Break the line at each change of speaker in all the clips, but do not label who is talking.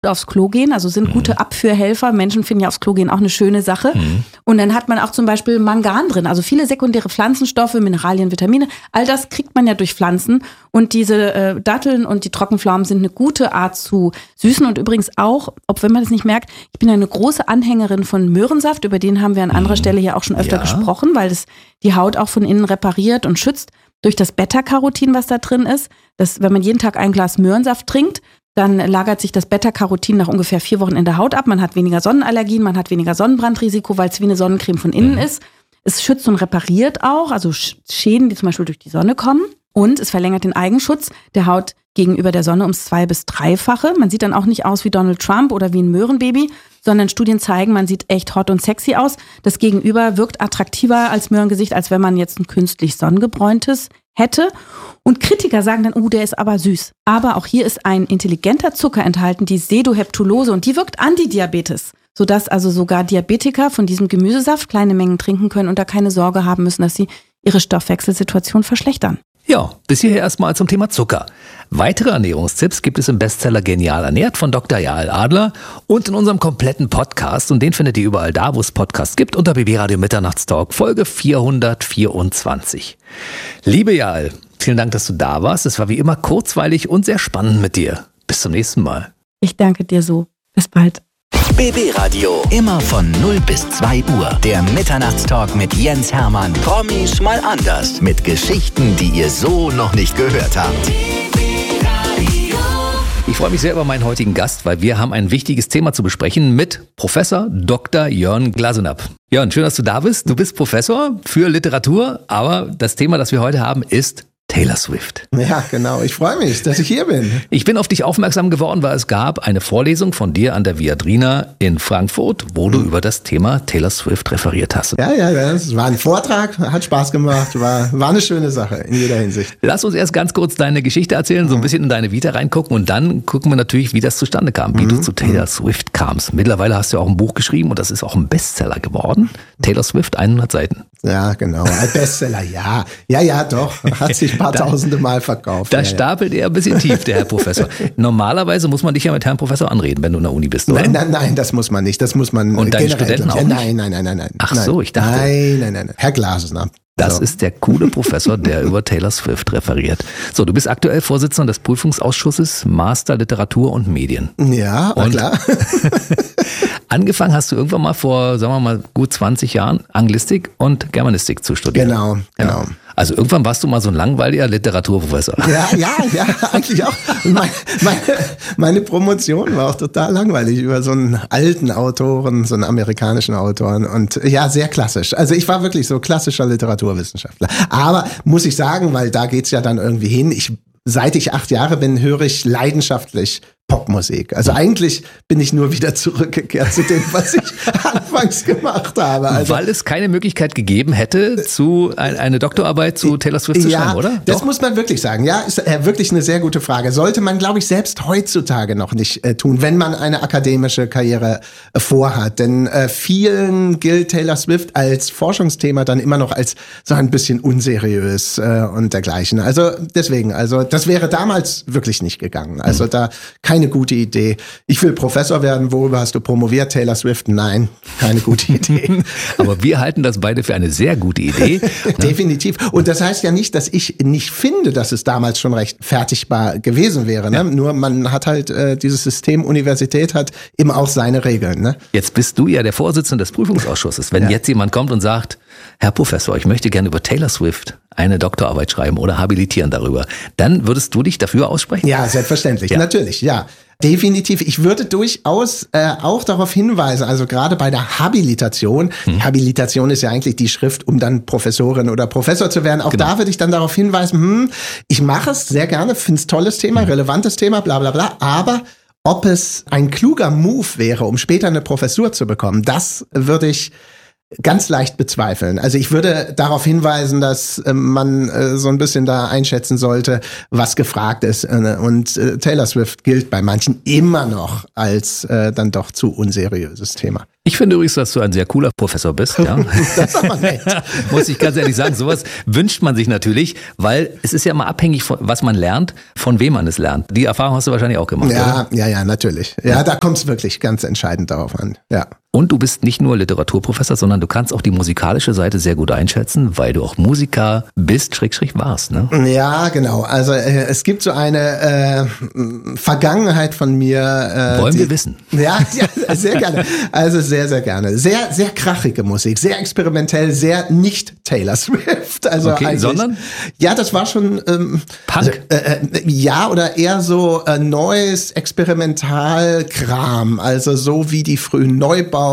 aufs Klo gehen, also sind gute Abführhelfer. Menschen finden ja aufs Klo gehen auch eine schöne Sache. Und dann hat man auch zum Beispiel Mangan drin, also viele sekundäre Pflanzenstoffe, Mineralien, Vitamine, all das kriegt man ja durch Pflanzen. Und diese Datteln und die Trockenpflaumen sind eine gute Art zu süßen. Und übrigens auch, ob wenn man das nicht merkt, ich bin eine große Anhängerin von Möhrensaft, über den haben wir an anderer Stelle ja auch schon öfter gesprochen, weil das die Haut auch von innen repariert und schützt durch das Beta-Carotin, was da drin ist. Wenn man jeden Tag ein Glas Möhrensaft trinkt, dann lagert sich das Beta-Carotin nach ungefähr 4 Wochen in der Haut ab. Man hat weniger Sonnenallergien, man hat weniger Sonnenbrandrisiko, weil es wie eine Sonnencreme von innen ist. Es schützt und repariert auch, also Schäden, die zum Beispiel durch die Sonne kommen. Und es verlängert den Eigenschutz der Haut gegenüber der Sonne ums 2- bis 3-fache. Man sieht dann auch nicht aus wie Donald Trump oder wie ein Möhrenbaby, sondern Studien zeigen, man sieht echt hot und sexy aus. Das Gegenüber wirkt attraktiver als Möhrengesicht, als wenn man jetzt ein künstlich sonnengebräuntes hätte. Und Kritiker sagen dann, der ist aber süß. Aber auch hier ist ein intelligenter Zucker enthalten, die Sedoheptulose, und die wirkt Antidiabetes, sodass also sogar Diabetiker von diesem Gemüsesaft kleine Mengen trinken können und da keine Sorge haben müssen, dass sie ihre Stoffwechselsituation verschlechtern.
Ja, bis hierher erstmal zum Thema Zucker. Weitere Ernährungstipps gibt es im Bestseller Genial ernährt von Dr. Jael Adler und in unserem kompletten Podcast. Und den findet ihr überall da, wo es Podcasts gibt, unter BB Radio Mitternachtstalk, Folge 424. Liebe Jael, vielen Dank, dass du da warst. Es war wie immer kurzweilig und sehr spannend mit dir. Bis zum nächsten Mal.
Ich danke dir so. Bis bald.
BB Radio, immer von 0 bis 2 Uhr. Der Mitternachtstalk mit Jens Hermann. Promis mal anders. Mit Geschichten, die ihr so noch nicht gehört habt.
Ich freue mich sehr über meinen heutigen Gast, weil wir haben ein wichtiges Thema zu besprechen mit Professor Dr. Jörn Glasenapp. Jörn, schön, dass du da bist. Du bist Professor für Literatur, aber das Thema, das wir heute haben, ist Taylor Swift.
Ja, genau. Ich freue mich, dass ich hier bin.
Ich bin auf dich aufmerksam geworden, weil es gab eine Vorlesung von dir an der Viadrina in Frankfurt, wo du über das Thema Taylor Swift referiert hast.
Ja, das war ein Vortrag, hat Spaß gemacht, war eine schöne Sache in jeder Hinsicht.
Lass uns erst ganz kurz deine Geschichte erzählen, so ein bisschen in deine Vita reingucken und dann gucken wir natürlich, wie das zustande kam, wie du zu Taylor Swift kamst. Mittlerweile hast du auch ein Buch geschrieben und das ist auch ein Bestseller geworden. Taylor Swift, 100 Seiten.
Ja, genau. Ein Bestseller, ja. Ja, doch. Hat sich ein paar tausende Mal verkauft.
Da stapelt er ein bisschen tief, der Herr Professor. Normalerweise muss man dich ja mit Herrn Professor anreden, wenn du in der Uni bist, oder?
Nein, das muss man nicht. Das muss man
und deine Studenten auch nicht?
Nein.
Ach so, ich dachte.
Nein. Herr Glasenapp.
Das ist der coole Professor, der über Taylor Swift referiert. So, du bist aktuell Vorsitzender des Prüfungsausschusses Master Literatur und Medien.
Ja,
und
klar.
Angefangen hast du irgendwann mal vor, sagen wir mal, gut 20 Jahren Anglistik und Germanistik zu studieren.
Genau.
Ja. Also irgendwann warst du mal so ein langweiliger Literaturprofessor.
Ja, eigentlich auch. Meine Promotion war auch total langweilig über so einen alten Autoren, so einen amerikanischen Autoren und ja, sehr klassisch. Also ich war wirklich so klassischer Literaturwissenschaftler. Aber muss ich sagen, weil da geht's ja dann irgendwie hin, seit ich 8 Jahre bin, höre ich leidenschaftlich Popmusik. Also eigentlich bin ich nur wieder zurückgekehrt zu dem, was ich anfangs gemacht habe. Also,
weil es keine Möglichkeit gegeben hätte, eine Doktorarbeit zu Taylor Swift zu schreiben, oder?
Das muss man wirklich sagen. Ja, ist wirklich eine sehr gute Frage. Sollte man, glaube ich, selbst heutzutage noch nicht tun, wenn man eine akademische Karriere vorhat. Denn vielen gilt Taylor Swift als Forschungsthema dann immer noch als so ein bisschen unseriös und dergleichen. Also deswegen, das wäre damals wirklich nicht gegangen. Also da keine gute Idee. Ich will Professor werden. Worüber hast du promoviert? Taylor Swift? Nein, keine gute Idee.
Aber wir halten das beide für eine sehr gute Idee.
Definitiv. Und das heißt ja nicht, dass ich nicht finde, dass es damals schon recht fertigbar gewesen wäre. Ne? Ja. Nur man hat halt dieses System Universität hat immer auch seine Regeln. Ne?
Jetzt bist du ja der Vorsitzende des Prüfungsausschusses. Wenn jetzt jemand kommt und sagt, Herr Professor, ich möchte gerne über Taylor Swift eine Doktorarbeit schreiben oder habilitieren darüber, dann würdest du dich dafür aussprechen?
Ja, selbstverständlich. Ja. Natürlich, ja. Definitiv. Ich würde durchaus auch darauf hinweisen, also gerade bei der Habilitation. Habilitation ist ja eigentlich die Schrift, um dann Professorin oder Professor zu werden. Auch da würde ich dann darauf hinweisen, ich mache es sehr gerne, finde es tolles Thema, relevantes Thema, bla bla bla, aber ob es ein kluger Move wäre, um später eine Professur zu bekommen, das würde ich ganz leicht bezweifeln. Also ich würde darauf hinweisen, dass man so ein bisschen da einschätzen sollte, was gefragt ist. Und Taylor Swift gilt bei manchen immer noch als dann doch zu unseriöses Thema.
Ich finde übrigens, dass du ein sehr cooler Professor bist. Ja.
Das ist aber nett.
Muss ich ganz ehrlich sagen, sowas wünscht man sich natürlich, weil es ist ja immer abhängig von was man lernt, von wem man es lernt. Die Erfahrung hast du wahrscheinlich auch gemacht, oder?
Ja, natürlich. Ja, da kommt es wirklich ganz entscheidend darauf an. Ja.
Und du bist nicht nur Literaturprofessor, sondern du kannst auch die musikalische Seite sehr gut einschätzen, weil du auch Musiker bist, / warst, ne?
Ja, genau. Also es gibt so eine Vergangenheit von mir.
Wollen wir wissen?
Ja, sehr gerne. Also sehr, sehr gerne. Sehr, sehr krachige Musik, sehr experimentell, sehr nicht Taylor Swift. Also
okay, sondern?
Ja, das war schon
Punk?
Ja, oder eher so neues Experimentalkram. Also so wie die frühen Neubauten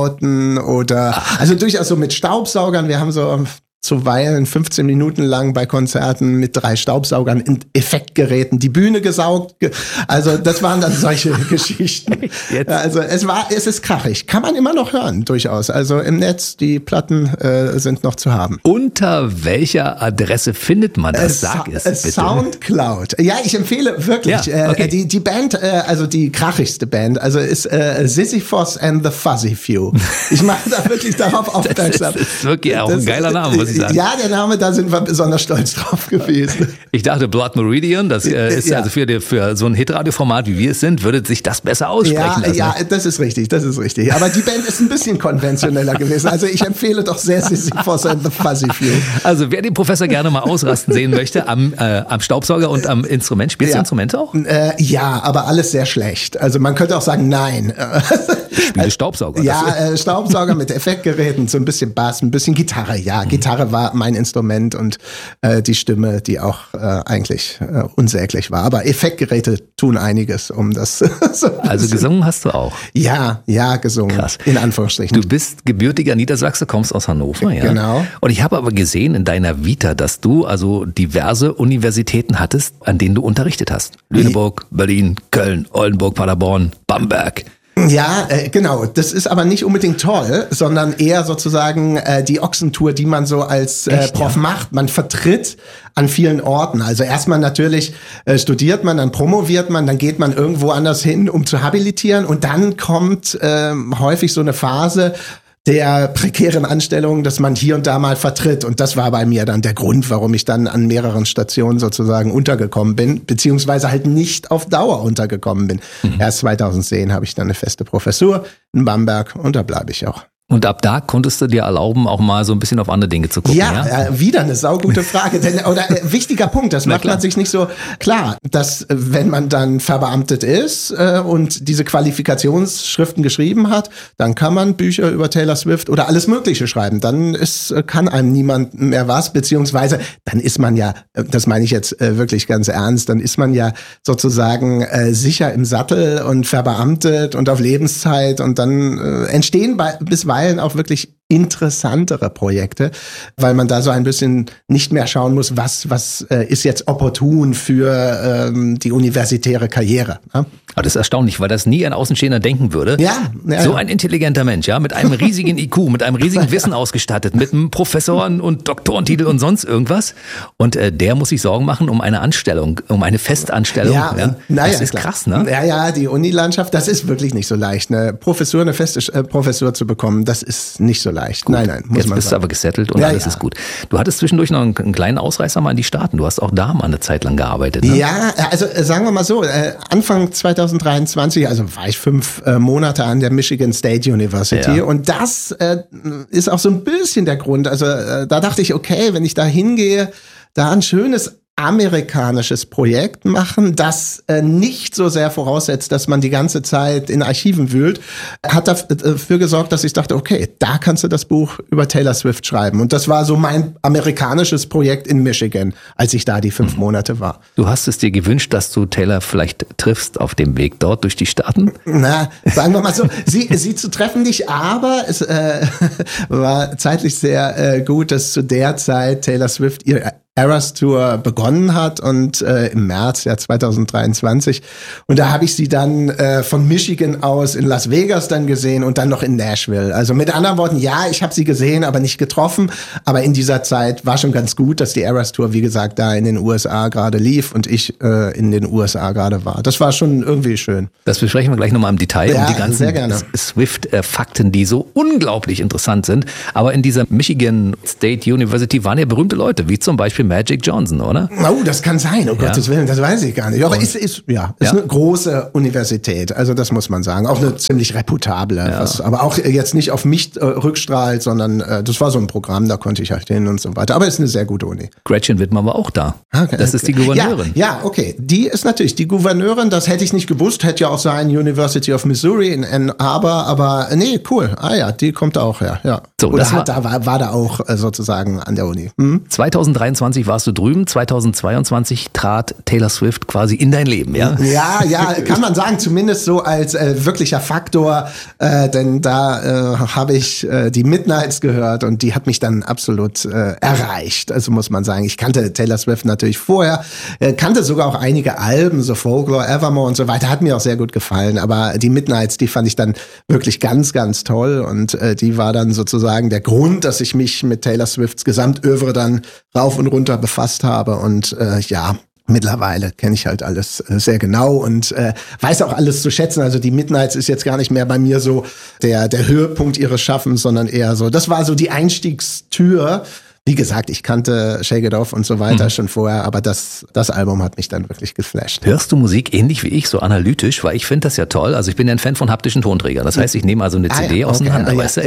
oder also durchaus so mit Staubsaugern. Wir haben so zuweilen 15 Minuten lang bei Konzerten mit 3 Staubsaugern in Effektgeräten die Bühne gesaugt. Also das waren dann solche Geschichten.
Jetzt.
Also es ist krachig. Kann man immer noch hören, durchaus. Also im Netz, die Platten sind noch zu haben.
Unter welcher Adresse findet man das? Sag es bitte.
Soundcloud. Ja, ich empfehle wirklich.
Ja, okay.
Die Band, also die krachigste Band, also ist Sisyphos and the Fuzzy Few. Ich mache da wirklich darauf aufmerksam.
Das ist wirklich auch ein geiler Name, muss ich sagen.
Ja, der Name, da sind wir besonders stolz drauf gewesen.
Ich dachte, Blood Meridian, das ist
Ja.
also für so ein Hitradioformat, wie wir es sind, würde sich das besser aussprechen lassen.
Ja, das ist richtig. Aber die Band ist ein bisschen konventioneller gewesen. Also ich empfehle doch sehr Sisyphos and the Fuzzy Few.
Also wer den Professor gerne mal ausrasten sehen möchte, am Staubsauger und am Instrument, spielst du Instrumente auch?
Ja, aber alles sehr schlecht. Also man könnte auch sagen, nein.
Ich spiele Staubsauger.
Ja, Staubsauger mit Effektgeräten, so ein bisschen Bass, ein bisschen Gitarre. Ja, Gitarre war mein Instrument und die Stimme, die auch eigentlich unsäglich war. Aber Effektgeräte tun einiges, um das so
Also gesungen hast du auch?
Ja, gesungen.
Krass.
In Anführungsstrichen.
Du bist gebürtiger Niedersachse, kommst aus Hannover, ja?
Genau.
Und ich habe aber gesehen in deiner Vita, dass du also diverse Universitäten hattest, an denen du unterrichtet hast. Lüneburg, Berlin, Köln, Oldenburg, Paderborn, Bamberg.
Ja, genau. Das ist aber nicht unbedingt toll, sondern eher sozusagen die Ochsentour, die man so als Prof macht. Man vertritt an vielen Orten. Also erstmal natürlich studiert man, dann promoviert man, dann geht man irgendwo anders hin, um zu habilitieren. Und dann kommt häufig so eine Phase der prekären Anstellung, dass man hier und da mal vertritt. Und das war bei mir dann der Grund, warum ich dann an mehreren Stationen sozusagen untergekommen bin, beziehungsweise halt nicht auf Dauer untergekommen bin. Erst 2010 habe ich dann eine feste Professur in Bamberg und da bleibe ich auch.
Und ab da konntest du dir erlauben, auch mal so ein bisschen auf andere Dinge zu gucken, ja?
Wieder eine saugute Frage. Wichtiger Punkt, das macht man sich nicht so klar, dass wenn man dann verbeamtet ist und diese Qualifikationsschriften geschrieben hat, dann kann man Bücher über Taylor Swift oder alles Mögliche schreiben. Dann kann einem niemand mehr was, beziehungsweise dann ist man ja, das meine ich jetzt wirklich ganz ernst, dann ist man ja sozusagen sicher im Sattel und verbeamtet und auf Lebenszeit und dann entstehen bisweilen auch wirklich interessantere Projekte, weil man da so ein bisschen nicht mehr schauen muss, was ist jetzt opportun für die universitäre Karriere. Ne?
Aber das ist erstaunlich, weil das nie ein Außenstehender denken würde.
Ja,
so ein intelligenter Mensch, ja, mit einem riesigen IQ, mit einem riesigen Wissen ausgestattet, mit einem Professoren- und Doktorentitel und sonst irgendwas. Und der muss sich Sorgen machen um eine Anstellung, um eine Festanstellung. Ja. Das ist krass, ne?
Ja, die Unilandschaft, das ist wirklich nicht so leicht. Eine feste Professur zu bekommen, das ist nicht so leicht. Gut. Nein, muss
jetzt
man
bist
sagen.
Du aber gesettelt und alles ist gut. Du hattest zwischendurch noch einen kleinen Ausreißer mal in die Staaten. Du hast auch da mal eine Zeit lang gearbeitet. Ne?
Ja, also sagen wir mal so, Anfang 2023, also war ich 5 Monate an der Michigan State University und das ist auch so ein bisschen der Grund. Also da dachte ich, okay, wenn ich da hingehe, da ein schönes amerikanisches Projekt machen, das nicht so sehr voraussetzt, dass man die ganze Zeit in Archiven wühlt, hat dafür gesorgt, dass ich dachte, okay, da kannst du das Buch über Taylor Swift schreiben. Und das war so mein amerikanisches Projekt in Michigan, als ich da die 5 Monate war.
Du hast es dir gewünscht, dass du Taylor vielleicht triffst auf dem Weg dort durch die Staaten?
Na, sagen wir mal so, sie zu treffen nicht, aber es war zeitlich sehr gut, dass zu der Zeit Taylor Swift ihr Eras Tour begonnen hat und im März 2023. Und da habe ich sie dann von Michigan aus in Las Vegas dann gesehen und dann noch in Nashville. Also mit anderen Worten, ja, ich habe sie gesehen, aber nicht getroffen. Aber in dieser Zeit war schon ganz gut, dass die Eras Tour, wie gesagt, da in den USA gerade lief und ich in den USA gerade war. Das war schon irgendwie schön.
Das besprechen wir gleich nochmal im Detail.
Ja,
und die ganzen
sehr gerne.
Swift-Fakten, die so unglaublich interessant sind. Aber in dieser Michigan State University waren ja berühmte Leute, wie zum Beispiel Magic Johnson, oder?
Oh, das kann sein, Gottes Willen, das weiß ich gar nicht. Aber ist eine große Universität, also das muss man sagen. Auch eine ziemlich reputable, aber auch jetzt nicht auf mich rückstrahlt, sondern das war so ein Programm, da konnte ich halt hin und so weiter. Aber ist eine sehr gute Uni.
Gretchen Whitmer war auch da. Okay. Das ist die Gouverneurin.
Ja, okay. Die ist natürlich die Gouverneurin, das hätte ich nicht gewusst, hätte ja auch sein University of Missouri in Ann Arbor, aber nee, cool. Ah ja, die kommt auch her, ja.
So,
oder war da auch sozusagen an der Uni.
2023 warst du drüben, 2022 trat Taylor Swift quasi in dein Leben, ja?
Ja, kann man sagen, zumindest so als wirklicher Faktor, denn da habe ich die Midnights gehört und die hat mich dann absolut erreicht, also muss man sagen. Ich kannte Taylor Swift natürlich vorher, kannte sogar auch einige Alben, so Folklore, Evermore und so weiter, hat mir auch sehr gut gefallen, aber die Midnights, die fand ich dann wirklich ganz, ganz toll und die war dann sozusagen der Grund, dass ich mich mit Taylor Swifts Gesamtövre dann rauf und runter befasst habe und mittlerweile kenne ich halt alles sehr genau und weiß auch alles zu schätzen. Also die Midnights ist jetzt gar nicht mehr bei mir so der Höhepunkt ihres Schaffens, sondern eher so, das war so die Einstiegstür. Wie gesagt, ich kannte Shake It Off und so weiter schon vorher, aber das Album hat mich dann wirklich geflasht.
Hörst du Musik ähnlich wie ich, so analytisch? Weil ich finde das ja toll. Also ich bin ja ein Fan von haptischen Tonträgern. Das heißt, ich nehme also eine CD auseinander, weißt du?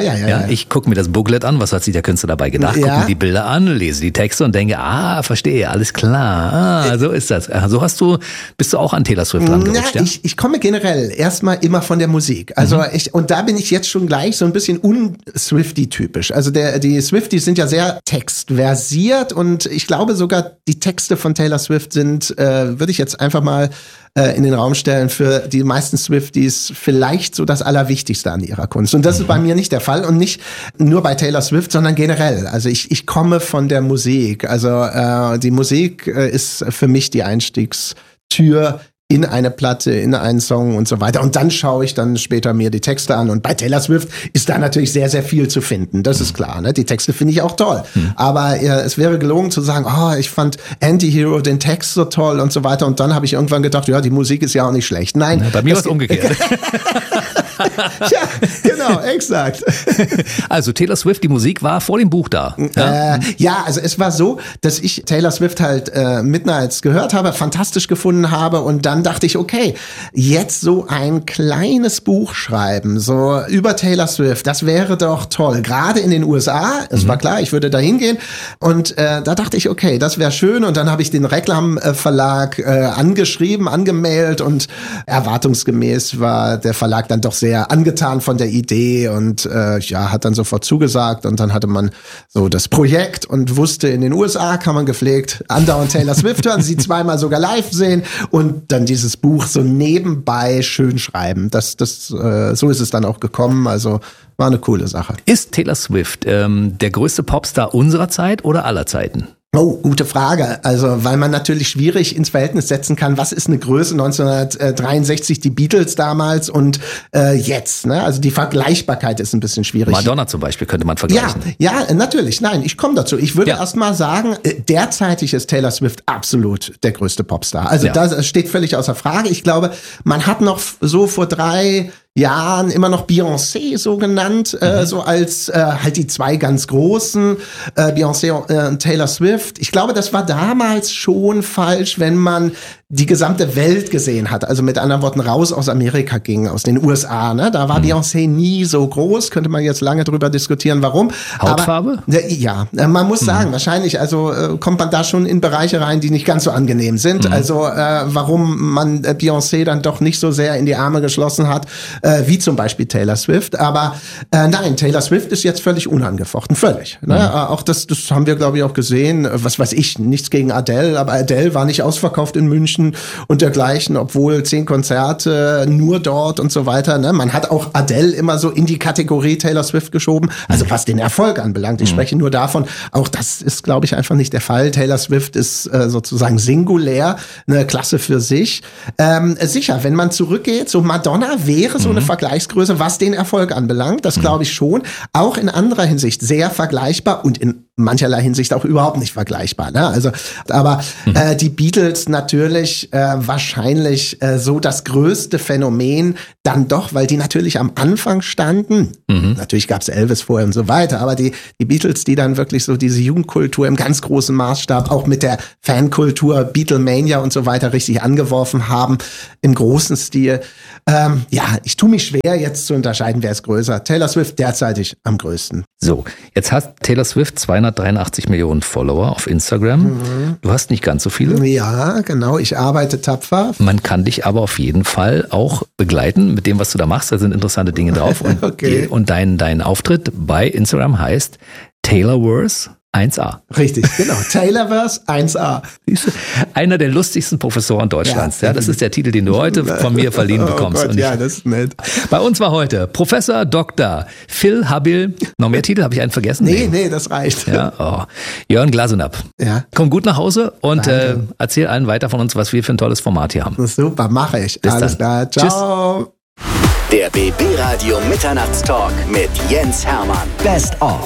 Ich gucke mir das Booklet an, was hat sich der Künstler dabei gedacht, gucke mir die Bilder an, lese die Texte und denke, verstehe, alles klar. So ist das. Bist du auch an Taylor Swift rangerutscht? Ja,
ich komme generell erstmal immer von der Musik. Also und da bin ich jetzt schon gleich so ein bisschen un-Swiftie-typisch. Also die Swifties sind ja sehr textversiert und ich glaube sogar, die Texte von Taylor Swift sind, würde ich jetzt einfach mal in den Raum stellen, für die meisten Swifties vielleicht so das Allerwichtigste an ihrer Kunst. Und das ist bei mir nicht der Fall und nicht nur bei Taylor Swift, sondern generell. Also ich komme von der Musik. Also die Musik ist für mich die Einstiegstür in eine Platte, in einen Song und so weiter. Und dann schaue ich dann später mir die Texte an. Und bei Taylor Swift ist da natürlich sehr, sehr viel zu finden. Das ist klar, ne? Die Texte finde ich auch toll. Aber es wäre gelogen zu sagen, ich fand Anti-Hero den Text so toll und so weiter. Und dann habe ich irgendwann gedacht, die Musik ist ja auch nicht schlecht. Nein.
Bei mir war es umgekehrt.
Ja, genau, exakt.
Also Taylor Swift, die Musik war vor dem Buch da.
Also es war so, dass ich Taylor Swift halt Midnights gehört habe, fantastisch gefunden habe und dann dachte ich, okay, jetzt so ein kleines Buch schreiben, so über Taylor Swift, das wäre doch toll. Gerade in den USA, es war klar, ich würde da hingehen und da dachte ich, okay, das wäre schön und dann habe ich den Reklam Verlag angemailt und erwartungsgemäß war der Verlag dann doch sehr angetan von der Idee und hat dann sofort zugesagt und dann hatte man so das Projekt und wusste, in den USA kann man gepflegt andauernd Taylor Swift hören, sie zweimal sogar live sehen und dann dieses Buch so nebenbei schön schreiben. So ist es dann auch gekommen, also war eine coole Sache.
Ist Taylor Swift der größte Popstar unserer Zeit oder aller Zeiten?
Oh, gute Frage. Also, weil man natürlich schwierig ins Verhältnis setzen kann, was ist eine Größe 1963, die Beatles damals und jetzt, ne? Also die Vergleichbarkeit ist ein bisschen schwierig.
Madonna zum Beispiel könnte man vergleichen.
Ja, natürlich. Nein, ich komme dazu. Ich würde erst mal sagen, derzeitig ist Taylor Swift absolut der größte Popstar. Also das steht völlig außer Frage. Ich glaube, man hat noch so vor 3 Jahren immer noch Beyoncé so genannt, so als halt die zwei ganz großen, Beyoncé und Taylor Swift. Ich glaube, das war damals schon falsch, wenn man die gesamte Welt gesehen hat. Also mit anderen Worten raus aus Amerika ging, aus den USA. Ne? Da war Beyoncé nie so groß. Könnte man jetzt lange drüber diskutieren, warum.
Hautfarbe?
Aber, man muss sagen, wahrscheinlich kommt man da schon in Bereiche rein, die nicht ganz so angenehm sind. Also warum man Beyoncé dann doch nicht so sehr in die Arme geschlossen hat, wie zum Beispiel Taylor Swift. Aber nein, Taylor Swift ist jetzt völlig unangefochten. Völlig. Ne? Auch das haben wir, glaube ich, auch gesehen. Was weiß ich, nichts gegen Adele, aber Adele war nicht ausverkauft in München. München und dergleichen, obwohl 10 Konzerte nur dort und so weiter. Ne? Man hat auch Adele immer so in die Kategorie Taylor Swift geschoben, also was den Erfolg anbelangt. Ich spreche nur davon, auch das ist, glaube ich, einfach nicht der Fall. Taylor Swift ist sozusagen singulär, eine Klasse für sich. Sicher, wenn man zurückgeht, so Madonna wäre so eine Vergleichsgröße, was den Erfolg anbelangt, das glaube ich schon. Auch in anderer Hinsicht sehr vergleichbar und in mancherlei Hinsicht auch überhaupt nicht vergleichbar. Ne? Also, aber die Beatles natürlich wahrscheinlich so das größte Phänomen dann doch, weil die natürlich am Anfang standen. Natürlich gab es Elvis vorher und so weiter, aber die Beatles, die dann wirklich so diese Jugendkultur im ganz großen Maßstab, auch mit der Fankultur, Beatlemania und so weiter richtig angeworfen haben, im großen Stil. Ich tue mich schwer, jetzt zu unterscheiden, wer ist größer. Taylor Swift derzeitig am größten.
So, jetzt hat Taylor Swift 283 Millionen Follower auf Instagram. Du hast nicht ganz so viele.
Ja, genau. Ich arbeite tapfer.
Man kann dich aber auf jeden Fall auch begleiten mit dem, was du da machst. Da sind interessante Dinge drauf. Und,
okay.
Und dein Auftritt bei Instagram heißt Taylorverse 1A.
Richtig, genau. Taylorverse 1A.
Einer der lustigsten Professoren Deutschlands. Ja, das ist der Titel, den du heute von mir verliehen bekommst.
Oh Gott, ja, das ist nett.
Bei uns war heute Professor Dr. Phil Habil. Noch mehr Titel? Habe ich einen vergessen?
Nee, das reicht.
Ja, Jörn Glasenapp.
Ja.
Komm gut nach Hause und erzähl allen weiter von uns, was wir für ein tolles Format hier haben.
Super, mache ich.
Bis
Alles
dann.
klar. Ciao.
Tschüss.
Der BB Radio Mitternachtstalk mit Jens Hermann. Best of.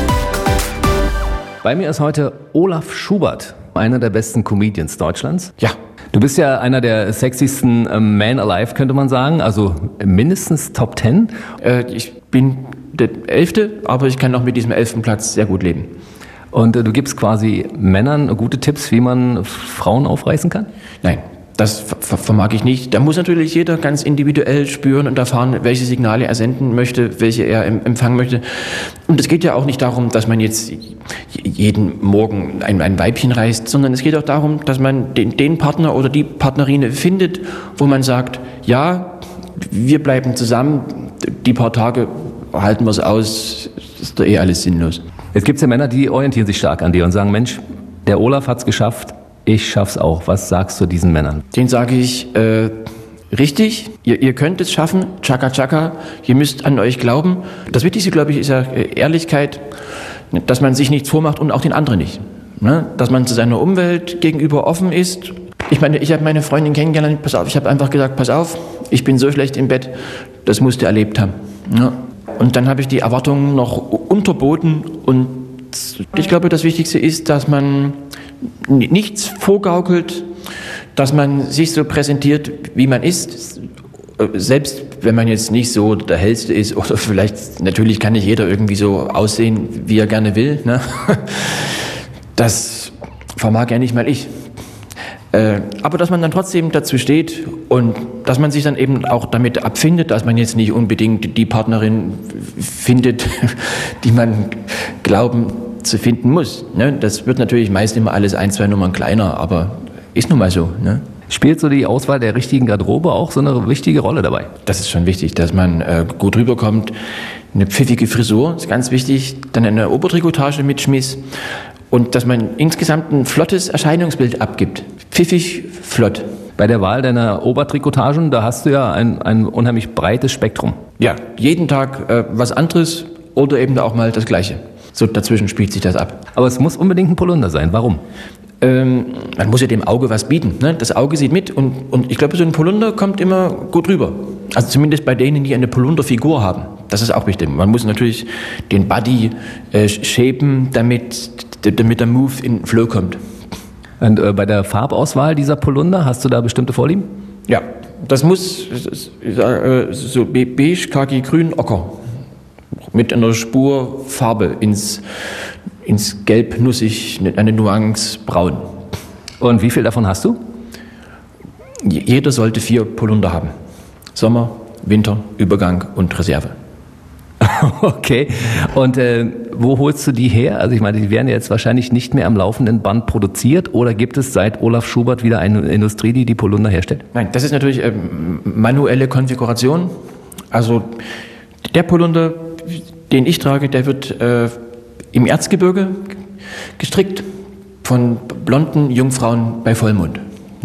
Bei mir ist heute Olaf Schubert, einer der besten Comedians Deutschlands.
Ja.
Du bist ja einer der sexiesten Men alive, könnte man sagen. Also mindestens Top 10.
Ich bin der 11., aber ich kann auch mit diesem 11. Platz sehr gut leben.
Und du gibst quasi Männern gute Tipps, wie man Frauen aufreißen kann?
Nein, das vermag ich nicht. Da muss natürlich jeder ganz individuell spüren und erfahren, welche Signale er senden möchte, welche er empfangen möchte. Und es geht ja auch nicht darum, dass man jetzt jeden Morgen ein Weibchen reißt, sondern es geht auch darum, dass man den Partner oder die Partnerin findet, wo man sagt, ja, wir bleiben zusammen, die paar Tage halten wir es aus, ist doch eh alles sinnlos.
Jetzt gibt es ja Männer, die orientieren sich stark an dir und sagen, Mensch, der Olaf hat's geschafft, ich schaff's auch. Was sagst du diesen Männern?
Den sage ich, richtig, ihr könnt es schaffen, Chaka Chaka, ihr müsst an euch glauben. Das Wichtigste, glaube ich, ist ja Ehrlichkeit, dass man sich nichts vormacht und auch den anderen nicht. Ne? Dass man zu seiner Umwelt gegenüber offen ist. Ich meine, ich habe meine Freundin kennengelernt, pass auf, ich habe einfach gesagt, pass auf, ich bin so schlecht im Bett, das musst du erlebt haben. Ja? Und dann habe ich die Erwartungen noch unterboten und ich glaube, das Wichtigste ist, dass man nichts vorgaukelt, dass man sich so präsentiert, wie man ist, selbst wenn man jetzt nicht so der Hellste ist oder vielleicht, natürlich kann nicht jeder irgendwie so aussehen, wie er gerne will, ne? Das vermag ja nicht mal ich. Aber dass man dann trotzdem dazu steht und dass man sich dann eben auch damit abfindet, dass man jetzt nicht unbedingt die Partnerin findet, die man glauben zu finden muss. Ne? Das wird natürlich meist immer alles 1, 2 Nummern kleiner, aber ist nun mal so. Ne?
Spielt so die Auswahl der richtigen Garderobe auch so eine wichtige Rolle dabei?
Das ist schon wichtig, dass man gut rüberkommt. Eine pfiffige Frisur ist ganz wichtig, dann eine Obertrikotage mit Schmiss und dass man insgesamt ein flottes Erscheinungsbild abgibt. Pfiffig, flott.
Bei der Wahl deiner Obertrikotagen, da hast du ja ein unheimlich breites Spektrum.
Ja, jeden Tag was anderes oder eben auch mal das Gleiche. So dazwischen spielt sich das ab.
Aber es muss unbedingt ein Polunder sein. Warum?
Man muss ja dem Auge was bieten. Ne? Das Auge sieht mit und ich glaube, so ein Polunder kommt immer gut rüber. Also zumindest bei denen, die eine Polunderfigur haben. Das ist auch wichtig. Man muss natürlich den Body shapen, damit der Move in Flow kommt.
Und bei der Farbauswahl dieser Polunder, hast du da bestimmte Vorlieben?
Ja, das muss so beige, khaki, grün, ocker. Mit einer Spur Farbe ins Gelb, nussig, eine Nuance braun.
Und wie viel davon hast du?
Jeder sollte 4 Polunder haben. Sommer, Winter, Übergang und Reserve.
Okay. Und wo holst du die her? Also ich meine, die werden jetzt wahrscheinlich nicht mehr am laufenden Band produziert oder gibt es seit Olaf Schubert wieder eine Industrie, die Polunder herstellt?
Nein, das ist natürlich manuelle Konfiguration. Also der Polunder, den ich trage, der wird im Erzgebirge gestrickt von blonden Jungfrauen bei Vollmond.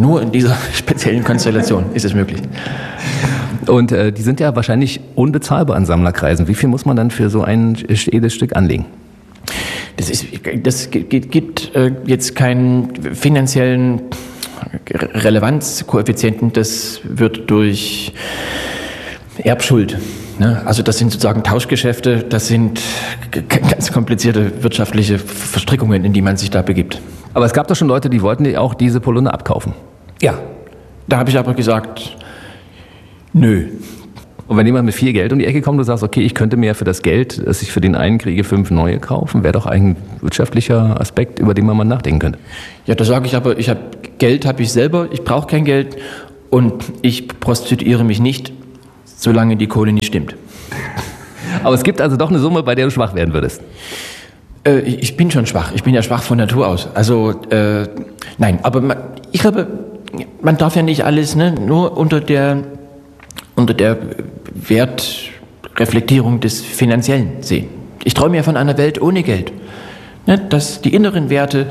Nur in dieser speziellen Konstellation ist es möglich.
Und die sind ja wahrscheinlich unbezahlbar an Sammlerkreisen. Wie viel muss man dann für so ein edles Stück anlegen?
Das gibt jetzt keinen finanziellen Relevanzkoeffizienten, das wird durch Erbschuld. Ne? Also das sind sozusagen Tauschgeschäfte, das sind ganz komplizierte wirtschaftliche Verstrickungen, in die man sich da begibt.
Aber es gab doch schon Leute, die wollten dir auch diese Polunder abkaufen.
Ja, da habe ich aber gesagt, nö.
Und wenn jemand mit viel Geld um die Ecke kommt, du sagst, okay, ich könnte mir für das Geld, das ich für den einen kriege, 5 neue kaufen, wäre doch ein wirtschaftlicher Aspekt, über den man mal nachdenken könnte.
Ja, da sage ich aber, Geld habe ich selber, ich brauche kein Geld und ich prostituiere mich nicht, solange die Kohle nicht stimmt.
Aber es gibt also doch eine Summe, bei der du schwach werden würdest.
Ich bin schon schwach, ich bin ja schwach von Natur aus. Also, nein, aber ich glaube, man darf ja nicht alles nur unter der Wertreflektierung des Finanziellen sehen. Ich träume ja von einer Welt ohne Geld. Dass die inneren Werte,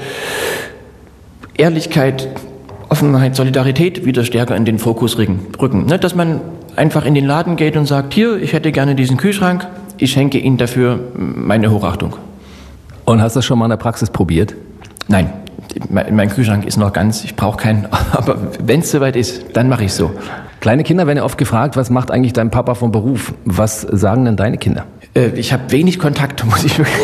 Ehrlichkeit, Offenheit, Solidarität wieder stärker in den Fokus rücken. Dass man einfach in den Laden geht und sagt, hier, ich hätte gerne diesen Kühlschrank, ich schenke Ihnen dafür meine Hochachtung.
Und hast du das schon mal in der Praxis probiert?
Nein, mein Kühlschrank ist noch ganz, ich brauche keinen, aber wenn es soweit ist, dann mache ich es so.
Kleine Kinder werden ja oft gefragt, was macht eigentlich dein Papa vom Beruf? Was sagen denn deine Kinder?
Ich habe wenig Kontakt, muss ich wirklich.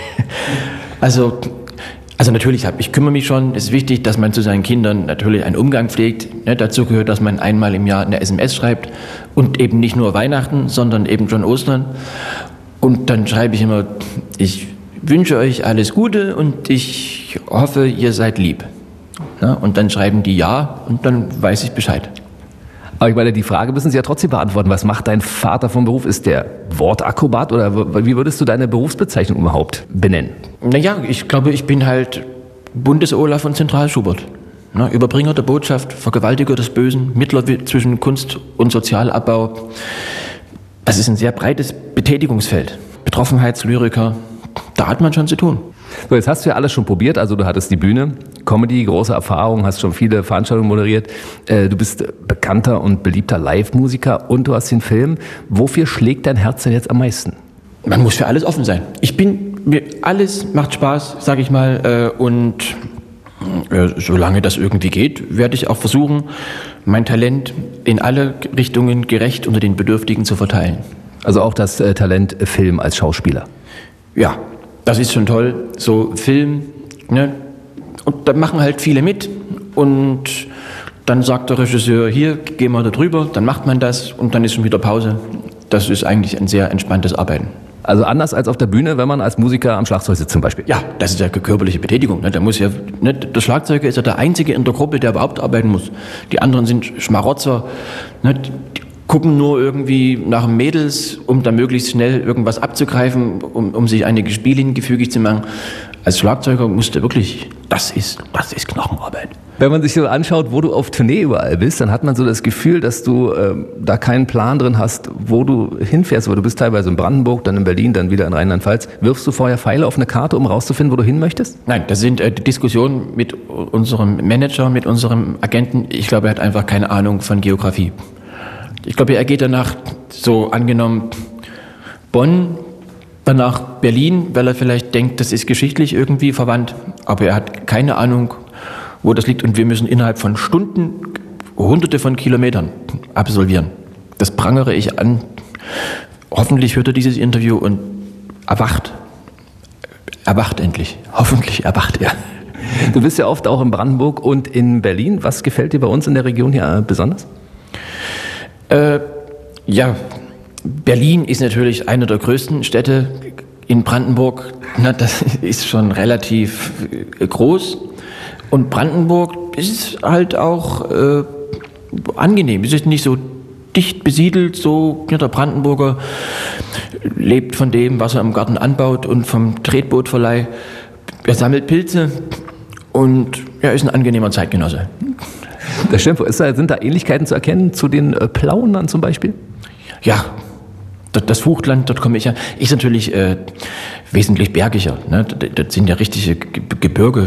Also natürlich, ich kümmere mich schon. Es ist wichtig, dass man zu seinen Kindern natürlich einen Umgang pflegt. Dazu gehört, dass man einmal im Jahr eine SMS schreibt und eben nicht nur Weihnachten, sondern eben schon Ostern. Und dann schreibe ich immer, ich wünsche euch alles Gute und ich hoffe, ihr seid lieb. Und dann schreiben die ja und dann weiß ich Bescheid.
Aber ich meine, die Frage müssen Sie ja trotzdem beantworten. Was macht dein Vater vom Beruf? Ist der Wortakrobat oder wie würdest du deine Berufsbezeichnung überhaupt benennen?
Naja, ich glaube, ich bin halt Bundes-Olaf von Zentral-Schubert. Überbringer der Botschaft, Vergewaltiger des Bösen, Mittler zwischen Kunst und Sozialabbau. Das ist ein sehr breites Betätigungsfeld. Betroffenheitslyriker, da hat man schon zu tun.
So, jetzt hast du ja alles schon probiert, also du hattest die Bühne, Comedy, große Erfahrung, hast schon viele Veranstaltungen moderiert, du bist bekannter und beliebter Live-Musiker und du hast den Film. Wofür schlägt dein Herz denn jetzt am meisten?
Man muss für alles offen sein. Alles macht Spaß, sage ich mal, und solange das irgendwie geht, werde ich auch versuchen, mein Talent in alle Richtungen gerecht unter den Bedürftigen zu verteilen.
Also auch das Talent Film als Schauspieler?
Ja. Das ist schon toll, so Film, und da machen halt viele mit und dann sagt der Regisseur, hier, gehen wir da drüber, dann macht man das und dann ist schon wieder Pause. Das ist eigentlich ein sehr entspanntes Arbeiten.
Also anders als auf der Bühne, wenn man als Musiker am Schlagzeug sitzt zum Beispiel?
Ja, das ist ja körperliche Betätigung. Der Schlagzeuger ist ja der Einzige in der Gruppe, der überhaupt arbeiten muss. Die anderen sind Schmarotzer, die gucken nur irgendwie nach Mädels, um da möglichst schnell irgendwas abzugreifen, um sich einige Spiellinien gefügig zu machen. Als Schlagzeuger musste wirklich, das ist Knochenarbeit.
Wenn man sich so anschaut, wo du auf Tournee überall bist, dann hat man so das Gefühl, dass du da keinen Plan drin hast, wo du hinfährst. Aber du bist teilweise in Brandenburg, dann in Berlin, dann wieder in Rheinland-Pfalz. Wirfst du vorher Pfeile auf eine Karte, um rauszufinden, wo du hin möchtest?
Nein, das sind Diskussionen mit unserem Manager, mit unserem Agenten. Ich glaube, er hat einfach keine Ahnung von Geografie. Ich glaube, er geht danach, so angenommen, Bonn, danach Berlin, weil er vielleicht denkt, das ist geschichtlich irgendwie verwandt. Aber er hat keine Ahnung, wo das liegt. Und wir müssen innerhalb von Stunden Hunderte von Kilometern absolvieren. Das prangere ich an. Hoffentlich hört er dieses Interview und erwacht. Erwacht endlich. Hoffentlich erwacht er.
Du bist ja oft auch in Brandenburg und in Berlin. Was gefällt dir bei uns in der Region hier besonders?
Ja, Berlin ist natürlich eine der größten Städte in Brandenburg. Das ist schon relativ groß. Und Brandenburg ist halt auch angenehm. Es ist nicht so dicht besiedelt. So, der Brandenburger lebt von dem, was er im Garten anbaut und vom Tretbootverleih. Er sammelt Pilze und er ist ein angenehmer Zeitgenosse.
Das stimmt. Sind da Ähnlichkeiten zu erkennen zu den Plaunern zum Beispiel?
Ja, das Vogtland, dort komme ich ja. Ist natürlich wesentlich bergiger. Das sind ja richtige Gebirge.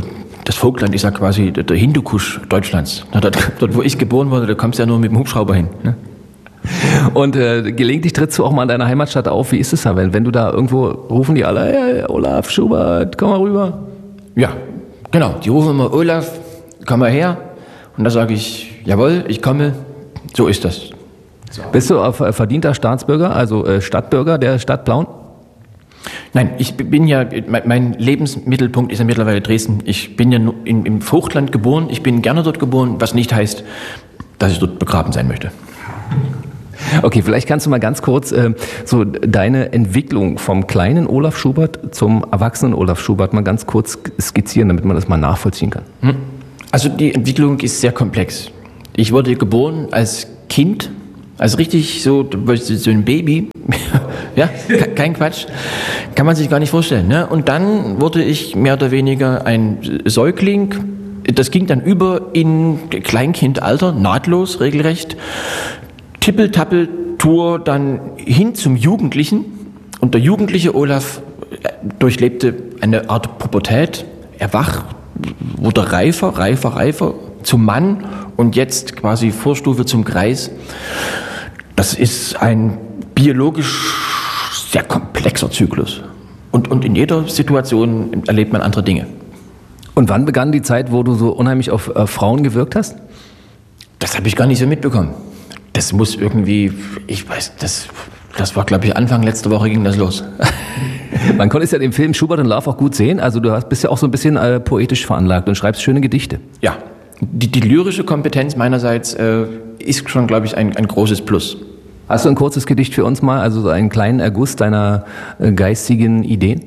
Das Vogtland ist ja quasi der Hindukusch Deutschlands. Dort, wo ich geboren wurde, da kommst du ja nur mit dem Hubschrauber hin. Ne?
Und gelegentlich trittst du auch mal in deiner Heimatstadt auf. Wie ist es da, wenn du da irgendwo, rufen die alle, hey, Olaf Schubert, komm mal rüber?
Ja, genau. Die rufen immer, Olaf, komm mal her. Und da sage ich, jawohl, ich komme. So ist das.
Bist du verdienter Staatsbürger, also Stadtbürger der Stadt Plauen?
Nein, ich bin ja, mein Lebensmittelpunkt ist ja mittlerweile Dresden. Ich bin ja im Vogtland geboren, ich bin gerne dort geboren, was nicht heißt, dass ich dort begraben sein möchte.
Okay, vielleicht kannst du mal ganz kurz so deine Entwicklung vom kleinen Olaf Schubert zum erwachsenen Olaf Schubert mal ganz kurz skizzieren, damit man das mal nachvollziehen kann.
Also die Entwicklung ist sehr komplex. Ich wurde geboren als Kind, also richtig so ein Baby, ja, kein Quatsch, kann man sich gar nicht vorstellen. Ne? Und dann wurde ich mehr oder weniger ein Säugling. Das ging dann über in Kleinkindalter, nahtlos, regelrecht. Tippel-Tappel-Tour dann hin zum Jugendlichen. Und der jugendliche Olaf durchlebte eine Art Pubertät, erwacht, wurde reifer, zum Mann und jetzt quasi Vorstufe zum Greis. Das ist ein biologisch sehr komplexer Zyklus. Und in jeder Situation erlebt man andere Dinge.
Und wann begann die Zeit, wo du so unheimlich auf Frauen gewirkt hast?
Das habe ich gar nicht so mitbekommen. Das muss irgendwie, ich weiß, das war, glaube ich, Anfang letzte Woche ging das los.
Man konnte es ja im Film Schubert und Love auch gut sehen. Also du bist ja auch so ein bisschen poetisch veranlagt und schreibst schöne Gedichte.
Ja, die lyrische Kompetenz meinerseits ist schon, glaube ich, ein großes Plus.
Hast du ein kurzes Gedicht für uns mal, also so einen kleinen Erguss deiner geistigen Ideen?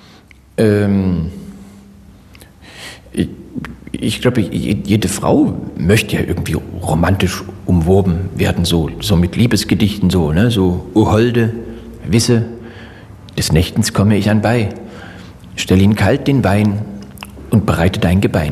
Ich glaube, jede Frau möchte ja irgendwie romantisch umworben werden, so mit Liebesgedichten, so, ne? So, o Holde, wisse, des Nächtens komme ich anbei, stell ihn kalt den Wein und bereite dein Gebein.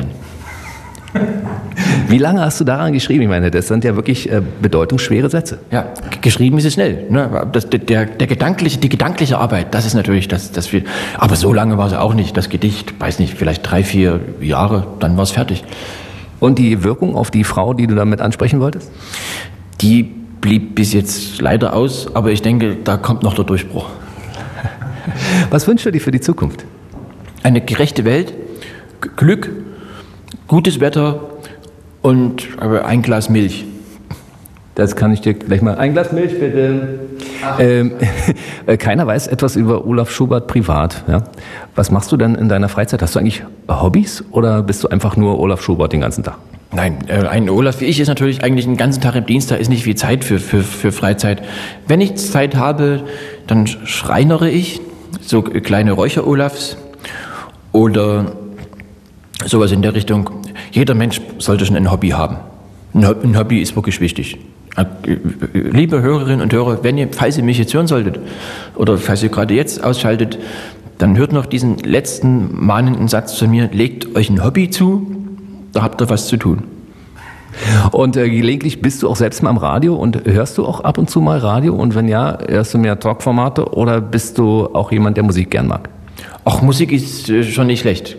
Wie lange hast du daran geschrieben? Ich meine, das sind ja wirklich bedeutungsschwere Sätze.
Ja, geschrieben ist es schnell. Ne? Die gedankliche Arbeit, das ist natürlich das viel. Aber so lange war es auch nicht. Das Gedicht, weiß nicht, vielleicht 3-4 Jahre, dann war es fertig.
Und die Wirkung auf die Frau, die du damit ansprechen wolltest?
Die blieb bis jetzt leider aus, aber ich denke, da kommt noch der Durchbruch.
Was wünschst du dir für die Zukunft?
Eine gerechte Welt, Glück, gutes Wetter und ein Glas Milch.
Das kann ich dir gleich mal. Ein Glas Milch, bitte. Keiner weiß etwas über Olaf Schubert privat. Ja? Was machst du denn in deiner Freizeit? Hast du eigentlich Hobbys oder bist du einfach nur Olaf Schubert den ganzen Tag?
Nein, ein Olaf wie ich ist natürlich eigentlich den ganzen Tag im Dienst, da ist nicht viel Zeit für Freizeit. Wenn ich Zeit habe, dann schreinere ich, so kleine Räucher-Olafs oder sowas in der Richtung. Jeder Mensch sollte schon ein Hobby haben. Ein Hobby ist wirklich wichtig. Liebe Hörerinnen und Hörer, falls ihr mich jetzt hören solltet oder falls ihr gerade jetzt ausschaltet, dann hört noch diesen letzten mahnenden Satz zu mir, legt euch ein Hobby zu, da habt ihr was zu tun.
Und gelegentlich bist du auch selbst mal am Radio und hörst du auch ab und zu mal Radio? Und wenn ja, hörst du mehr Talkformate oder bist du auch jemand, der Musik gern mag?
Ach, Musik ist schon nicht schlecht.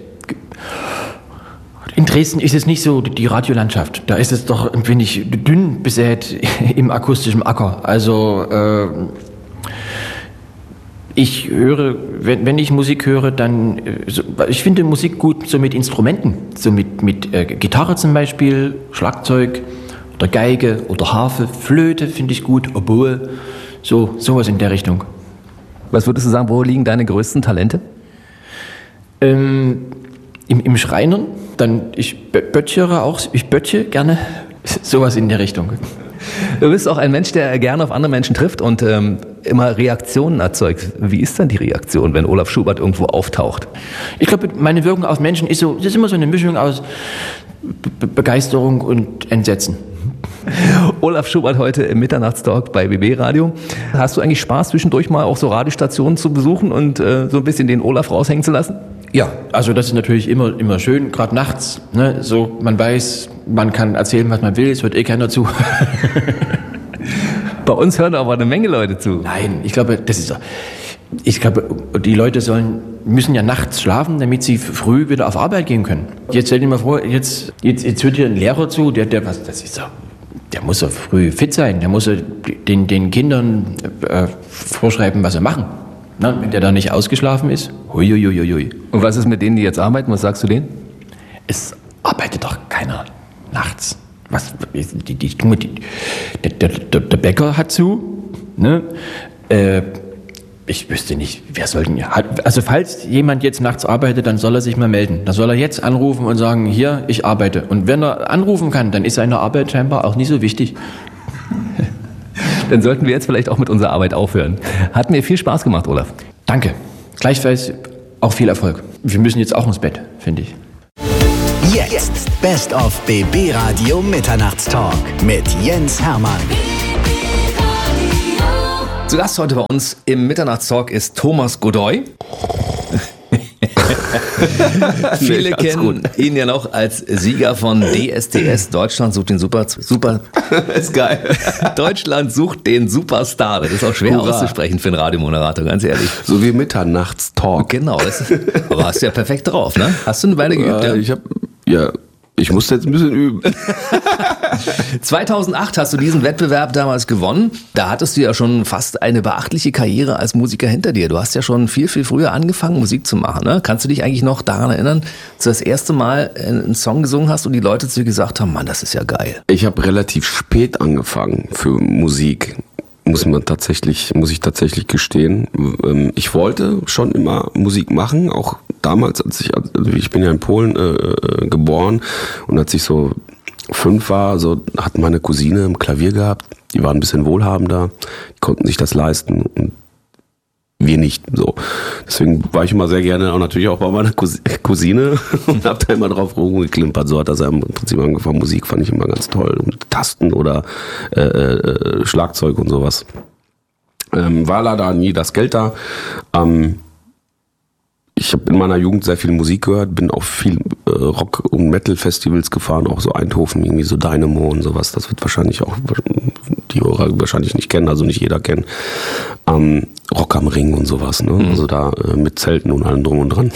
In Dresden ist es nicht so die Radiolandschaft. Da ist es doch ein wenig dünn besät im akustischen Acker. Also ich höre, wenn ich Musik höre, dann, ich finde Musik gut so mit Instrumenten, so mit Gitarre zum Beispiel, Schlagzeug oder Geige oder Harfe, Flöte finde ich gut, Oboe, sowas in der Richtung.
Was würdest du sagen, wo liegen deine größten Talente?
Im Schreinern, dann ich böttchere auch, ich böttche gerne, sowas in der Richtung.
Du bist auch ein Mensch, der gerne auf andere Menschen trifft und immer Reaktionen erzeugt. Wie ist dann die Reaktion, wenn Olaf Schubert irgendwo auftaucht?
Ich glaube, meine Wirkung auf Menschen ist immer so eine Mischung aus Begeisterung und Entsetzen.
Olaf Schubert heute im Mitternachtstalk bei BB Radio. Hast du eigentlich Spaß, zwischendurch mal auch so Radiostationen zu besuchen und so ein bisschen den Olaf raushängen zu lassen?
Ja, also das ist natürlich immer schön, gerade nachts. Ne? So, man weiß, man kann erzählen, was man will, es hört eh keiner zu.
Bei uns hören aber eine Menge Leute zu.
Nein, ich glaube, die Leute sollen müssen ja nachts schlafen, damit sie früh wieder auf Arbeit gehen können. Jetzt stell dir mal vor, jetzt hört hier ein Lehrer zu, der muss ja früh fit sein, der muss ja den Kindern vorschreiben, was sie machen. Na, wenn der da nicht ausgeschlafen ist, huiuiuiui.
Und was ist mit denen, die jetzt arbeiten? Was sagst du denen?
Es arbeitet doch keiner nachts. Der Bäcker hat zu, ne? Ich wüsste nicht, wer soll denn... Also falls jemand jetzt nachts arbeitet, dann soll er sich mal melden. Dann soll er jetzt anrufen und sagen, hier, ich arbeite. Und wenn er anrufen kann, dann ist seine Arbeit scheinbar auch nicht so wichtig.
Dann sollten wir jetzt vielleicht auch mit unserer Arbeit aufhören. Hat mir viel Spaß gemacht, Olaf.
Danke. Gleichfalls auch viel Erfolg. Wir müssen jetzt auch ins Bett, finde ich.
Jetzt Best of BB Radio Mitternachtstalk mit Jens Hermann.
Zu Gast heute bei uns im Mitternachtstalk ist Thomas Godoy. Viele kennen ihn ja noch als Sieger von DSDS. Deutschland sucht den Super ist geil. Deutschland sucht den Superstar. Das ist auch schwer auszusprechen für einen Radiomoderator, ganz ehrlich.
So wie Mitternachtstalk.
Genau. Aber hast du ja perfekt drauf, ne? Hast du eine Weile geübt?
Ich musste jetzt ein bisschen üben.
2008 hast du diesen Wettbewerb damals gewonnen. Da hattest du ja schon fast eine beachtliche Karriere als Musiker hinter dir. Du hast ja schon viel, viel früher angefangen, Musik zu machen. Ne? Kannst du dich eigentlich noch daran erinnern, dass du das erste Mal einen Song gesungen hast und die Leute zu dir gesagt haben, Mann, das ist ja geil.
Ich habe relativ spät angefangen für Musik. Muss ich tatsächlich gestehen. Ich wollte schon immer Musik machen, auch damals, ich bin ja in Polen geboren und als ich so 5 war, so hat meine Cousine ein Klavier gehabt, die waren ein bisschen wohlhabender, die konnten sich das leisten und wir nicht. So. Deswegen war ich immer sehr gerne auch natürlich auch bei meiner Cousine und hab da immer drauf rumgeklimpert. So hat das im Prinzip angefangen. Musik fand ich immer ganz toll. Und Tasten oder Schlagzeug und sowas. War leider nie das Geld da. Ich habe in meiner Jugend sehr viel Musik gehört, bin auf viel Rock- und Metal-Festivals gefahren, auch so Eindhoven, irgendwie so Dynamo und sowas. Das wird wahrscheinlich auch die Hörer wahrscheinlich nicht kennen, also nicht jeder kennen. Rock am Ring und sowas, ne? Also da mit Zelten und allem drum und dran.